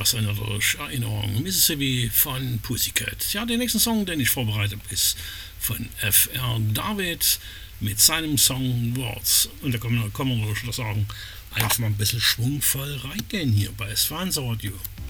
aus einer Erinnerung. Mississippi von Pussycat. Ja, der nächste Song, den ich vorbereitet habe, ist von F.R. David mit seinem Song Words. Und da kann man schon sagen, einfach mal ein bisschen schwungvoll reingehen hier bei Swan's Audio.